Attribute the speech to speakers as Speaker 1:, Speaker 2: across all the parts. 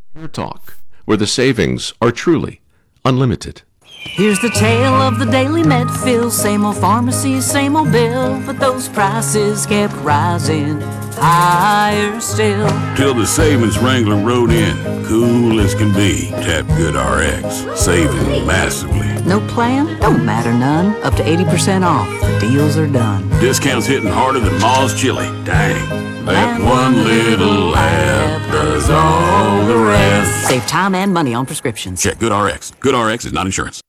Speaker 1: Hair Talk, where the savings are truly unlimited.
Speaker 2: Here's the tale of the daily Medfill. Same old pharmacy, same old bill, but those prices kept rising higher still.
Speaker 3: Till the savings wrangler rode in, cool as can be. Tap GoodRx, saving massively.
Speaker 2: No plan? Don't matter none. Up to 80% off. The deals are done.
Speaker 3: Discounts hitting harder than Ma's chili. Dang. That one little app does all the rest.
Speaker 2: Save time and money on prescriptions.
Speaker 3: Check GoodRx. GoodRx is not insurance.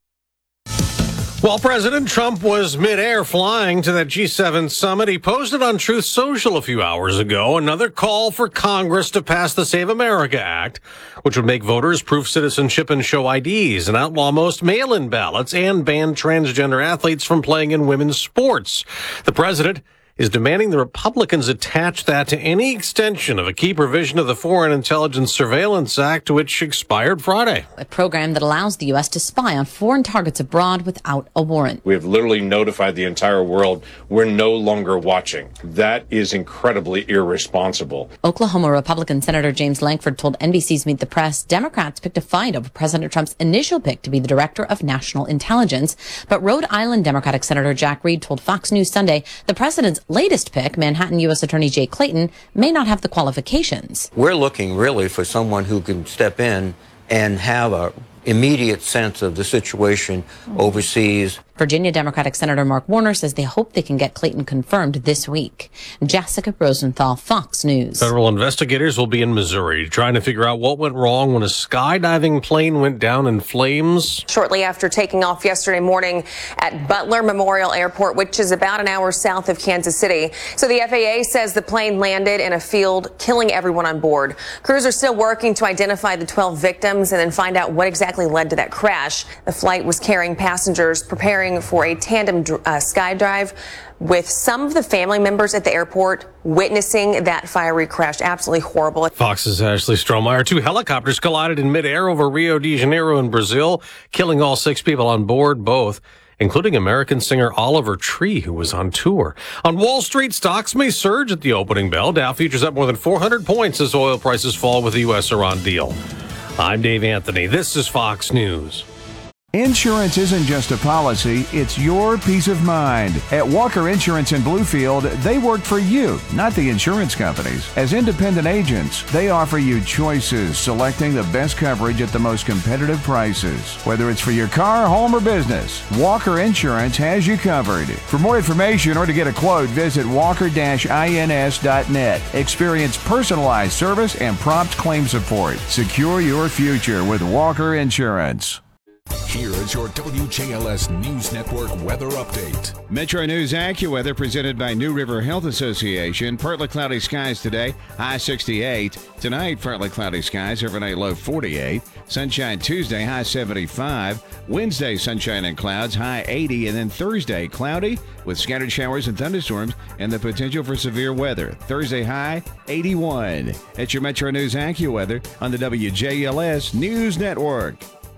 Speaker 4: While President Trump was midair flying to that G7 summit, he posted on Truth Social a few hours ago another call for Congress to pass the Save America Act, which would make voters prove citizenship and show IDs and outlaw most mail-in ballots and ban transgender athletes from playing in women's sports. The president is demanding the Republicans attach that to any extension of a key provision of the Foreign Intelligence Surveillance Act, which expired Friday.
Speaker 5: A program that allows the U.S. to spy on foreign targets abroad without a warrant.
Speaker 6: We have literally notified the entire world we're no longer watching. That is incredibly irresponsible.
Speaker 5: Oklahoma Republican Senator James Lankford told NBC's Meet the Press Democrats picked a fight over President Trump's initial pick to be the director of national intelligence. But Rhode Island Democratic Senator Jack Reed told Fox News Sunday the president's latest pick, Manhattan U.S. Attorney Jay Clayton, may not have the qualifications.
Speaker 7: We're looking really for someone who can step in and have a immediate sense of the situation overseas.
Speaker 5: Virginia Democratic Senator Mark Warner says they hope they can get Clayton confirmed this week. Jessica Rosenthal, Fox News.
Speaker 4: Federal investigators will be in Missouri trying to figure out what went wrong when a skydiving plane went down in flames.
Speaker 8: Shortly after taking off yesterday morning at Butler Memorial Airport, which is about an hour south of Kansas City. So the FAA says the plane landed in a field, killing everyone on board. Crews are still working to identify the 12 victims and then find out what exactly led to that crash. The flight was carrying passengers preparing for a tandem skydive, with some of the family members at the airport witnessing that fiery crash. Absolutely horrible.
Speaker 4: Fox's Ashley Strohmeyer. 2 helicopters collided in midair over Rio de Janeiro in Brazil, killing all 6 people on board, both including American singer Oliver Tree, who was on tour. On Wall Street, stocks may surge at the opening bell. Dow futures up more than 400 points as oil prices fall with the U.S.-Iran deal. I'm Dave Anthony. This is Fox News.
Speaker 9: Insurance isn't just a policy, it's your peace of mind. At Walker Insurance in Bluefield, they work for you, not the insurance companies. As independent agents, they offer you choices, selecting the best coverage at the most competitive prices. Whether it's for your car, home, or business, Walker Insurance has you covered. For more information or to get a quote, visit walker-ins.net. Experience personalized service and prompt claim support. Secure your future with Walker Insurance.
Speaker 10: Here is your WJLS News Network weather update.
Speaker 11: Metro News AccuWeather presented by New River Health Association. Partly cloudy skies today, high 68. Tonight, partly cloudy skies, overnight low 48. Sunshine Tuesday, high 75. Wednesday, sunshine and clouds, high 80. And then Thursday, cloudy with scattered showers and thunderstorms and the potential for severe weather. Thursday, high 81. It's your Metro News AccuWeather on the WJLS News Network.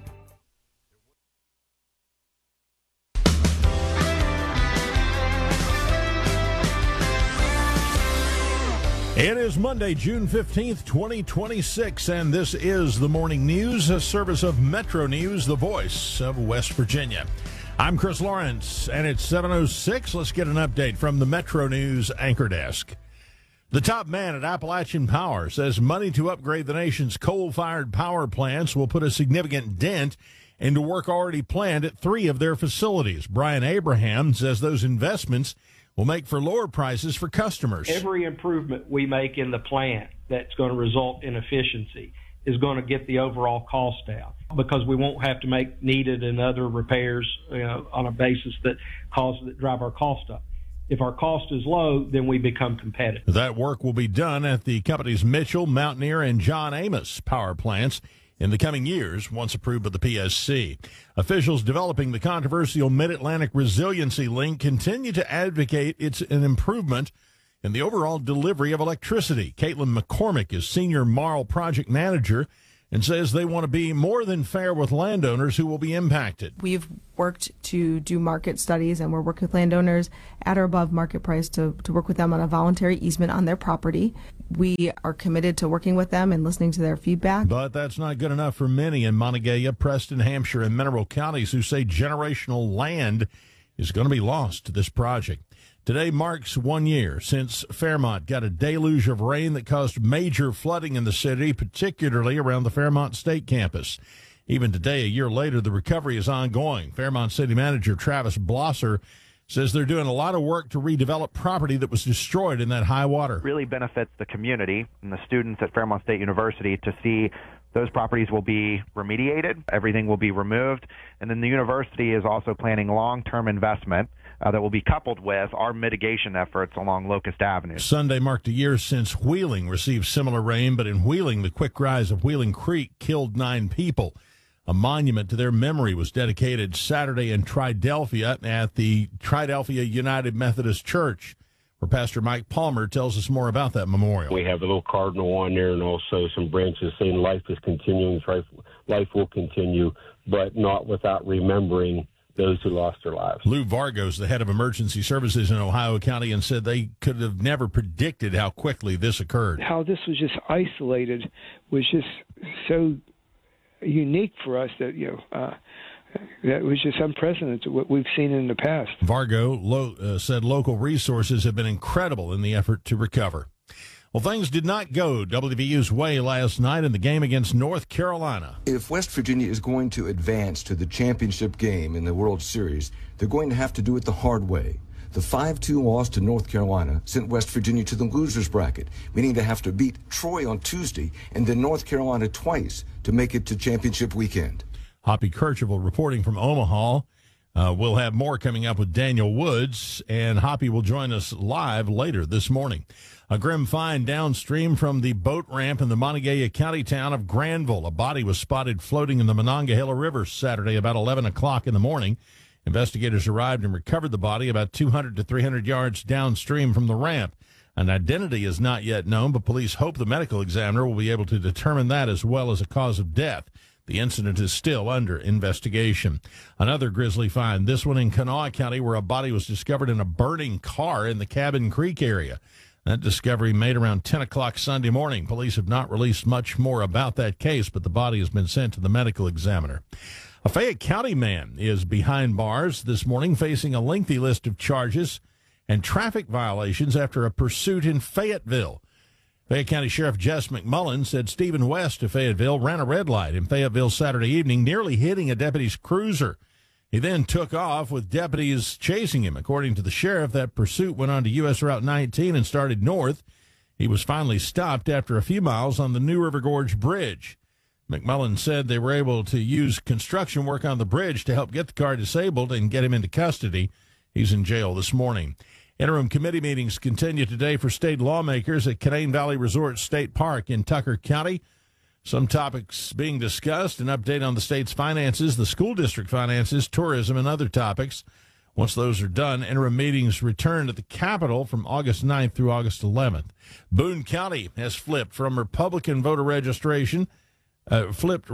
Speaker 12: It is Monday, June 15th, 2026, and this is the Morning News, a service of Metro News, the voice of West Virginia. I'm Chris Lawrence, and it's 7:06. Let's get an update from the Metro News anchor desk. The top man at Appalachian Power says money to upgrade the nation's coal-fired power plants will put a significant dent into work already planned at 3 of their facilities. Brian Abraham says those investments will make for lower prices for customers.
Speaker 13: Every improvement we make in the plant that's going to result in efficiency is going to get the overall cost down, because we won't have to make needed and other repairs on a basis that drive our cost up. If our cost is low, then we become competitive.
Speaker 12: That work will be done at the company's Mitchell, Mountaineer, and John Amos power plants in the coming years, once approved by the PSC. Officials developing the controversial Mid-Atlantic Resiliency Link continue to advocate it's an improvement in the overall delivery of electricity. Caitlin McCormick is Senior Marl Project Manager and says they want to be more than fair with landowners who will be impacted.
Speaker 14: We've worked to do market studies, and we're working with landowners at or above market price to work with them on a voluntary easement on their property. We are committed to working with them and listening to their feedback.
Speaker 12: But that's not good enough for many in Montague, Preston, Hampshire, and Mineral counties who say generational land is going to be lost to this project. Today marks 1 year since Fairmont got a deluge of rain that caused major flooding in the city, particularly around the Fairmont State Campus. Even today, a year later, the recovery is ongoing. Fairmont City Manager Travis Blosser says they're doing a lot of work to redevelop property that was destroyed in that high water.
Speaker 15: It really benefits the community and the students at Fairmont State University to see those properties will be remediated, everything will be removed, and then the university is also planning long-term investment that will be coupled with our mitigation efforts along Locust Avenue.
Speaker 12: Sunday marked a year since Wheeling received similar rain, but in Wheeling, the quick rise of Wheeling Creek killed 9 people. A monument to their memory was dedicated Saturday in Triadelphia at the Triadelphia United Methodist Church, where Pastor Mike Palmer tells us more about that memorial.
Speaker 16: We have a little cardinal on there and also some branches saying life is continuing, life will continue, but not without remembering those who lost their lives.
Speaker 12: Lou Vargos, the head of emergency services in Ohio County, and said they could have never predicted how quickly this occurred.
Speaker 17: How this was just isolated was just so unique for us that, that was just unprecedented to what we've seen in the past.
Speaker 12: Vargo said local resources have been incredible in the effort to recover. Well, things did not go WVU's way last night in the game against North Carolina.
Speaker 18: If West Virginia is going to advance to the championship game in the World Series, they're going to have to do it the hard way. The 5-2 loss to North Carolina sent West Virginia to the losers bracket, meaning they have to beat Troy on Tuesday and then North Carolina twice to make it to championship weekend.
Speaker 12: Hoppy Kercheval reporting from Omaha. We'll have more coming up with Daniel Woods, and Hoppy will join us live later this morning. A grim find downstream from the boat ramp in the Montague County town of Granville. A body was spotted floating in the Monongahela River Saturday about 11 o'clock in the morning. Investigators arrived and recovered the body about 200 to 300 yards downstream from the ramp. An identity is not yet known, but police hope the medical examiner will be able to determine that as well as a cause of death. The incident is still under investigation. Another grisly find, this one in Kanawha County, where a body was discovered in a burning car in the Cabin Creek area. That discovery made around 10 o'clock Sunday morning. Police have not released much more about that case, but the body has been sent to the medical examiner. A Fayette County man is behind bars this morning, facing a lengthy list of charges and traffic violations after a pursuit in Fayetteville. Fayette County Sheriff Jess McMullen said Stephen West of Fayetteville ran a red light in Fayetteville Saturday evening, nearly hitting a deputy's cruiser. He then took off with deputies chasing him. According to the sheriff, that pursuit went on to U.S. Route 19 and started north. He was finally stopped after a few miles on the New River Gorge Bridge. McMullen said they were able to use construction work on the bridge to help get the car disabled and get him into custody. He's in jail this morning. Interim committee meetings continue today for state lawmakers at Canaan Valley Resort State Park in Tucker County. Some topics being discussed, an update on the state's finances, the school district finances, tourism, and other topics. Once those are done, interim meetings return to the Capitol from August 9th through August 11th. Boone County has flipped Republican voter registration, and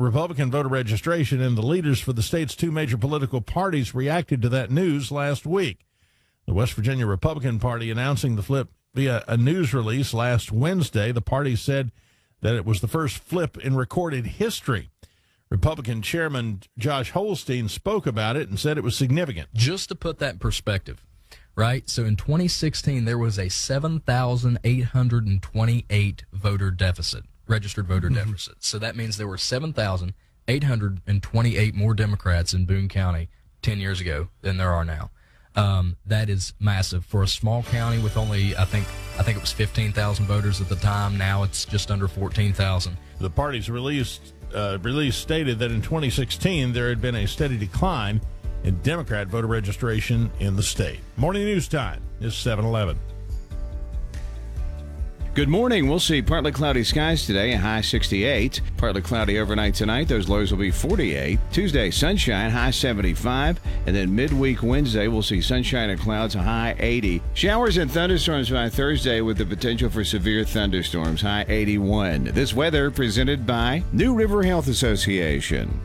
Speaker 12: the leaders for the state's two major political parties reacted to that news last week. The West Virginia Republican Party announcing the flip via a news release last Wednesday. The party said that it was the first flip in recorded history. Republican Chairman Josh Holstein spoke about it and said it was significant.
Speaker 19: Just to put that in perspective, right? So in 2016, there was a 7,828 voter deficit, registered voter deficit. So that means there were 7,828 more Democrats in Boone County 10 years ago than there are now. That is massive for a small county with only, I think it was 15,000 voters at the time. Now it's just under 14,000.
Speaker 12: The party's release stated that in 2016 there had been a steady decline in Democrat voter registration in the state. Morning News Time is 7:11.
Speaker 11: Good morning. We'll see partly cloudy skies today, a high 68. Partly cloudy overnight tonight. Those lows will be 48. Tuesday, sunshine, high 75. And then midweek Wednesday, we'll see sunshine and clouds, a high 80. Showers and thunderstorms by Thursday with the potential for severe thunderstorms, high 81. This weather presented by New River Health Association.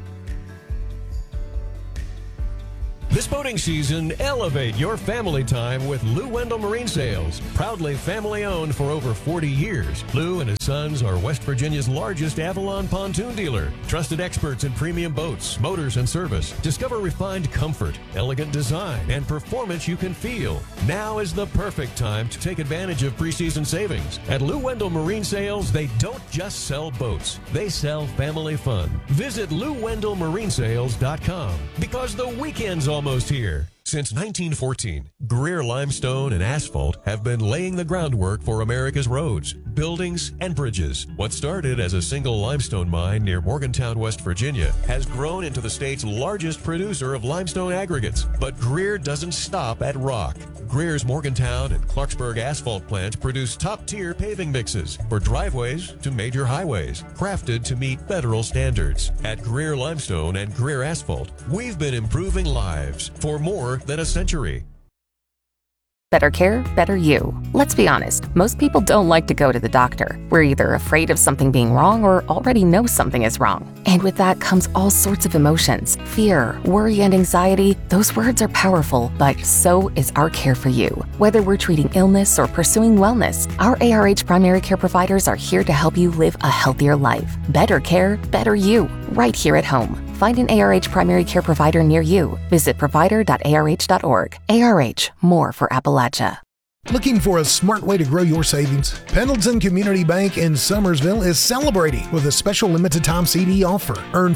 Speaker 20: This boating season, elevate your family time with Lou Wendell Marine Sales. Proudly family-owned for over 40 years, Lou and his sons are West Virginia's largest Avalon pontoon dealer. Trusted experts in premium boats, motors, and service. Discover refined comfort, elegant design, and performance you can feel. Now is the perfect time to take advantage of preseason savings. At Lou Wendell Marine Sales, they don't just sell boats. They sell family fun. Visit LouWendellMarineSales.com because the weekend's almost here. Since 1914, Greer Limestone and Asphalt have been laying the groundwork for America's roads, buildings, and bridges. What started as a single limestone mine near Morgantown, West Virginia, has grown into the state's largest producer of limestone aggregates. But Greer doesn't stop at rock. Greer's Morgantown and Clarksburg asphalt plants produce top-tier paving mixes for driveways to major highways, crafted to meet federal standards. At Greer Limestone and Greer Asphalt, we've been improving lives for more than a century.
Speaker 21: Better care, better you. Let's be honest, most people don't like to go to the doctor. We're either afraid of something being wrong or already know something is wrong. And with that comes all sorts of emotions. Fear, worry, and anxiety. Those words are powerful, but so is our care for you. Whether we're treating illness or pursuing wellness, our ARH primary care providers are here to help you live a healthier life. Better care, better you. Right here at home. Find an ARH primary care provider near you. Visit provider.arh.org. ARH, more for Appalachia.
Speaker 22: Looking for a smart way to grow your savings? Pendleton Community Bank in Summersville is celebrating with a special limited time CD offer. Earn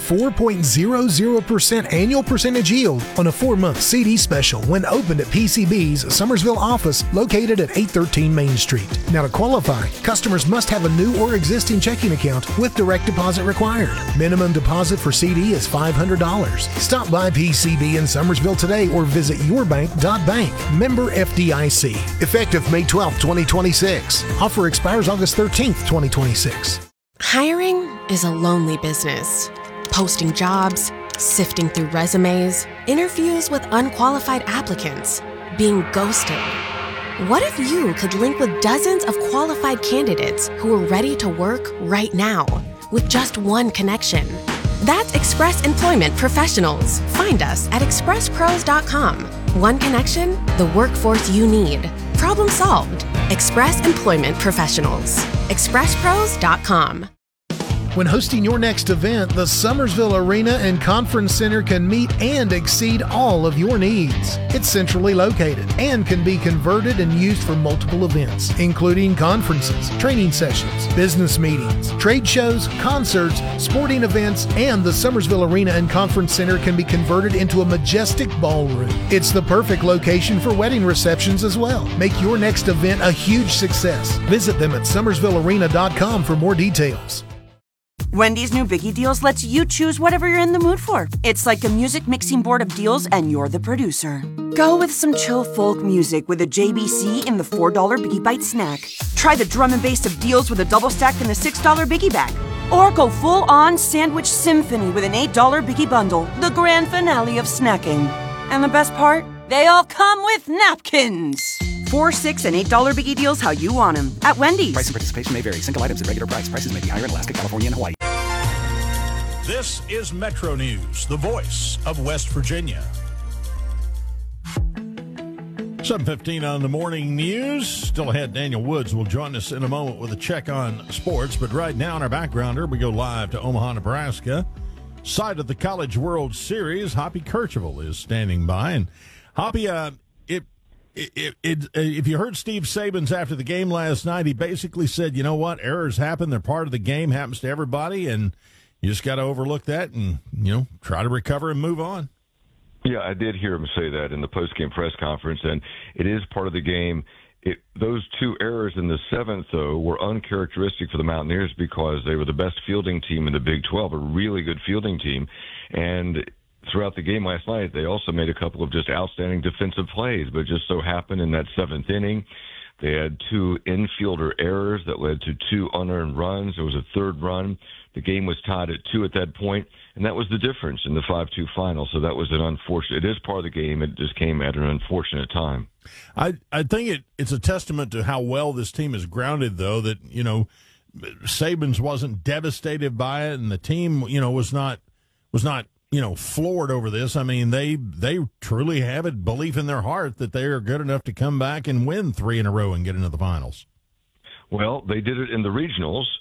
Speaker 22: 4.00% annual percentage yield on a 4-month CD special when opened at PCB's Summersville office located at 813 Main Street. Now to qualify, customers must have a new or existing checking account with direct deposit required. Minimum deposit for CD is $500. Stop by PCB in Summersville today or visit yourbank.bank. Member FDIC. Effective May 12, 2026. Offer expires August 13th, 2026.
Speaker 23: Hiring is a lonely business. Posting jobs, sifting through resumes, interviews with unqualified applicants, being ghosted. What if you could link with dozens of qualified candidates who are ready to work right now with just one connection? That's Express Employment Professionals. Find us at expresspros.com. One connection, the workforce you need. Problem solved. Express Employment Professionals. expresspros.com.
Speaker 22: When hosting your next event, the Summersville Arena and Conference Center can meet and exceed all of your needs. It's centrally located and can be converted and used for multiple events, including conferences, training sessions, business meetings, trade shows, concerts, sporting events, and the Summersville Arena and Conference Center can be converted into a majestic ballroom. It's the perfect location for wedding receptions as well. Make your next event a huge success. Visit them at summersvillearena.com for more details.
Speaker 24: Wendy's new Biggie Deals lets you choose whatever you're in the mood for. It's like a music mixing board of deals, and you're the producer. Go with some chill folk music with a JBC in the $4 Biggie Bite snack. Try the drum and bass of deals with a double stack in the $6 Biggie Bag. Or go full-on sandwich symphony with an $8 Biggie Bundle, the grand finale of snacking. And the best part? They all come with napkins. $4, $6, and $8 Biggie Deals how you want them at Wendy's.
Speaker 25: Price and participation may vary. Single items at regular price. Prices may be higher in Alaska, California, and Hawaii.
Speaker 12: This is Metro News, the voice of West Virginia. 7:15 on the morning news. Still ahead, Daniel Woods will join us in a moment with a check on sports. But right now in our backgrounder, we go live to Omaha, Nebraska. Site of the College World Series, Hoppy Kercheval is standing by. And Hoppy, if you heard Steve Saban's after the game last night, he basically said, you know what, errors happen. They're part of the game, happens to everybody, and you just got to overlook that and, try to recover and move on.
Speaker 26: Yeah, I did hear him say that in the post-game press conference, and it is part of the game. Those two errors in the seventh, though, were uncharacteristic for the Mountaineers because they were the best fielding team in the Big 12, a really good fielding team. And throughout the game last night, they also made a couple of just outstanding defensive plays, but just so happened in that seventh inning, They had 2 infielder errors that led to 2 unearned runs. There was a third run. The game was tied at 2 at that point, and that was the difference in the 5-2 final. So that was an unfortunate. It is part of the game. It just came at an unfortunate time.
Speaker 12: I think it's a testament to how well this team is grounded, though, that, you know, Sabins wasn't devastated by it, and the team, you know, was not you know, floored over this. I mean, they truly have a belief in their heart that they are good enough to come back and win 3 in a row and get into the finals.
Speaker 26: Well, they did it in the regionals,